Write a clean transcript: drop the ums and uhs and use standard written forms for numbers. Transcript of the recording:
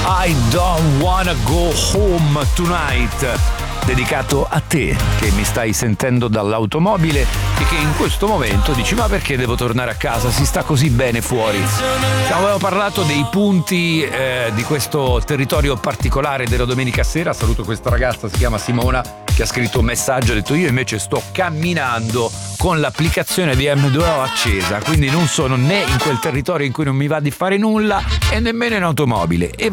I Don't Wanna Go Home Tonight, dedicato a te che mi stai sentendo dall'automobile e che in questo momento dici: ma perché devo tornare a casa? Si sta così bene fuori. Avevo parlato dei punti di questo territorio particolare della domenica sera. Saluto questa ragazza, si chiama Simona, che ha scritto un messaggio, ha detto: io invece sto camminando con l'applicazione di M2O accesa, quindi non sono né in quel territorio in cui non mi va di fare nulla e nemmeno in automobile, e